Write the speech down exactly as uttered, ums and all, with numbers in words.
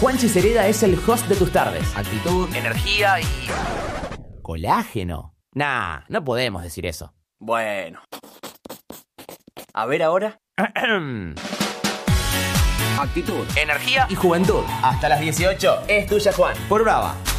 Juanchi Cereda es el host de tus tardes. Actitud, energía y... ¿Colágeno? Nah, no podemos decir eso. Bueno. A ver ahora. Actitud, energía Y juventud. hasta las dieciocho. Es tuya, Juan. Por Brava.